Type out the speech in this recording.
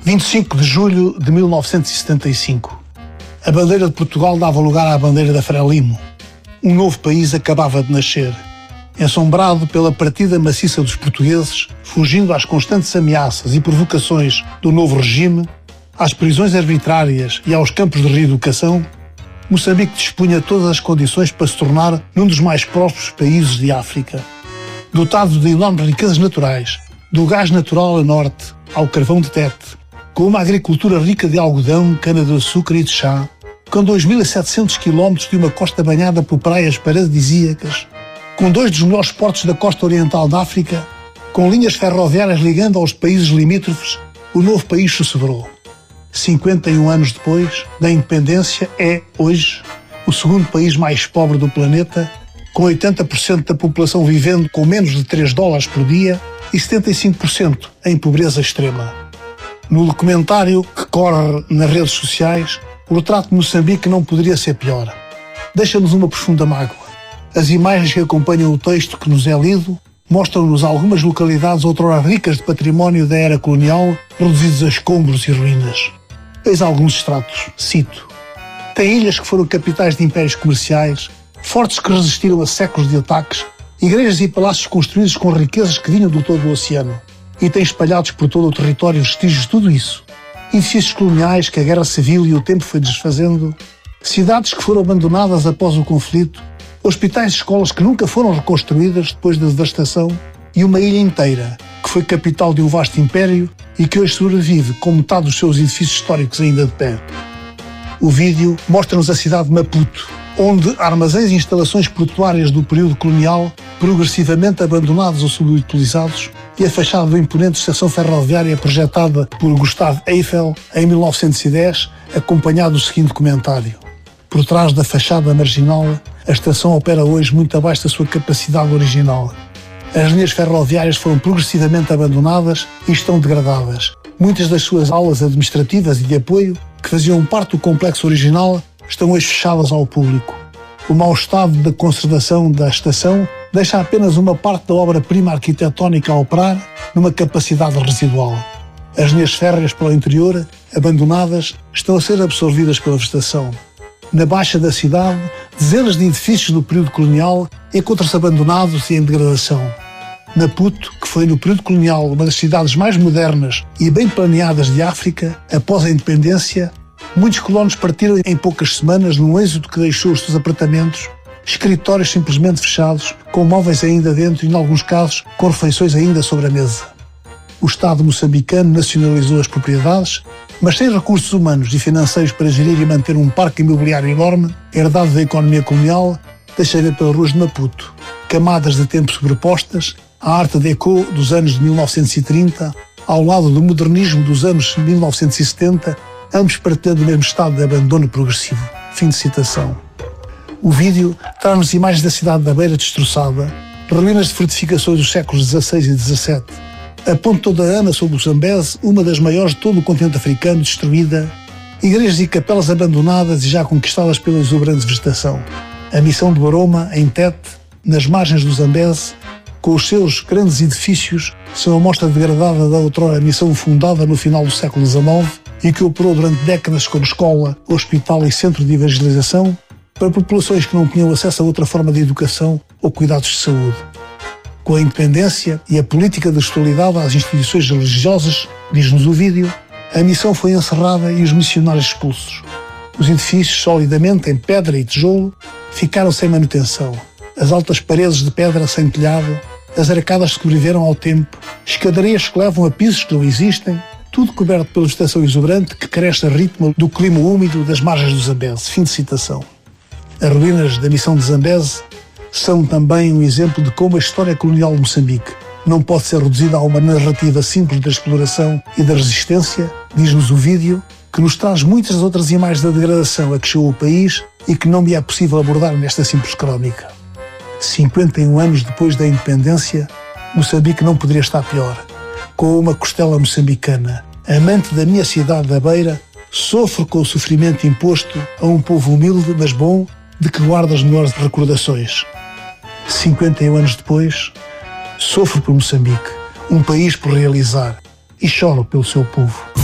25 de julho de 1975. A bandeira de Portugal dava lugar à bandeira da Frelimo. Um novo país acabava de nascer. Ensombrado pela partida maciça dos portugueses, fugindo às constantes ameaças e provocações do novo regime, às prisões arbitrárias e aos campos de reeducação, Moçambique dispunha todas as condições para se tornar um dos mais prósperos países de África. Dotado de enormes riquezas naturais, do gás natural a norte ao carvão de Tete, com uma agricultura rica de algodão, cana-de-açúcar e de chá, com 2.700 quilómetros de uma costa banhada por praias paradisíacas, com dois dos melhores portos da costa oriental da África, com linhas ferroviárias ligando aos países limítrofes, o novo país sussurrou. 51 anos depois da independência, é, hoje, o segundo país mais pobre do planeta, com 80% da população vivendo com menos de $3 por dia e 75% em pobreza extrema. No documentário que corre nas redes sociais, o retrato de Moçambique não poderia ser pior. Deixa-nos uma profunda mágoa. As imagens que acompanham o texto que nos é lido mostram-nos algumas localidades outrora ricas de património da era colonial, reduzidas a escombros e ruínas. Eis alguns extratos, cito. Tem ilhas que foram capitais de impérios comerciais, fortes que resistiram a séculos de ataques, igrejas e palácios construídos com riquezas que vinham do todo o oceano. E tem espalhados por todo o território vestígios de tudo isso. Edifícios coloniais que a guerra civil e o tempo foi desfazendo, cidades que foram abandonadas após o conflito, hospitais e escolas que nunca foram reconstruídas depois da devastação e uma ilha inteira, que foi capital de um vasto império e que hoje sobrevive com metade dos seus edifícios históricos ainda de pé. O vídeo mostra-nos a cidade de Maputo, onde armazéns e instalações portuárias do período colonial, progressivamente abandonados ou subutilizados, e a fachada da imponente estação ferroviária projetada por Gustave Eiffel em 1910, acompanhado do seguinte comentário. Por trás da fachada marginal, a estação opera hoje muito abaixo da sua capacidade original. As linhas ferroviárias foram progressivamente abandonadas e estão degradadas. Muitas das suas aulas administrativas e de apoio, que faziam parte do complexo original, estão hoje fechadas ao público. O mau estado da conservação da estação deixa apenas uma parte da obra-prima arquitetónica a operar numa capacidade residual. As linhas férreas para o interior, abandonadas, estão a ser absorvidas pela vegetação. Na baixa da cidade, dezenas de edifícios do período colonial encontram-se abandonados e em degradação. Maputo, que foi no período colonial uma das cidades mais modernas e bem planeadas de África, após a independência, muitos colonos partiram em poucas semanas num êxodo que deixou os seus apartamentos, escritórios simplesmente fechados, com móveis ainda dentro e, em alguns casos, com refeições ainda sobre a mesa. O Estado moçambicano nacionalizou as propriedades, mas sem recursos humanos e financeiros para gerir e manter um parque imobiliário enorme, herdado da economia colonial, deixa ver pelas ruas de Maputo camadas de tempo sobrepostas, a arte déco dos anos de 1930, ao lado do modernismo dos anos 1970, ambos partilhando o mesmo estado de abandono progressivo. Fim de citação. O vídeo traz-nos imagens da cidade da Beira destroçada, ruínas de fortificações dos séculos XVI e XVII, a ponte toda Ana sobre o Zambeze, uma das maiores de todo o continente africano, destruída, igrejas e capelas abandonadas e já conquistadas pela exuberante vegetação. A missão de Boroma, em Tete, nas margens do Zambeze, com os seus grandes edifícios, são a mostra degradada da outrora missão fundada no final do século XIX e que operou durante décadas como escola, hospital e centro de evangelização para populações que não tinham acesso a outra forma de educação ou cuidados de saúde. Com a independência e a política de hostilidade às instituições religiosas, diz-nos o vídeo, a missão foi encerrada e os missionários expulsos. Os edifícios, solidamente em pedra e tijolo, ficaram sem manutenção. As altas paredes de pedra sem telhado, as arcadas que sobreviveram ao tempo, escadarias que levam a pisos que não existem, tudo coberto pela vegetação exuberante que cresce a ritmo do clima úmido das margens do Zambeze. Fim de citação. As ruínas da missão de Zambeze são também um exemplo de como a história colonial de Moçambique não pode ser reduzida a uma narrativa simples da exploração e da resistência, diz-nos o vídeo, que nos traz muitas outras imagens da degradação a que chegou o país e que não me é possível abordar nesta simples crónica. 51 anos depois da independência, Moçambique não poderia estar pior. Com uma costela moçambicana, amante da minha cidade da Beira, sofro com o sofrimento imposto a um povo humilde, mas bom, de que guarda as melhores recordações. 51 anos depois, sofro por Moçambique, um país por realizar, e choro pelo seu povo.